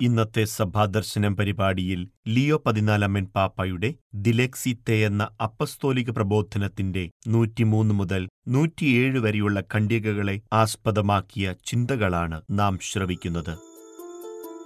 ഇന്നത്തെ സഭാദർശനം പരിപാടിയിൽ ലിയോ 14 പാപ്പായുടെ ദിലെക്സിത്തെ എന്ന അപ്പസ്തോലിക പ്രബോധനത്തിന്റെ 103 മുതൽ 107 വരെയുള്ള ഖണ്ഡികകളെ ആസ്പദമാക്കിയ ചിന്തകളാണ് നാം ശ്രവിക്കുന്നത്.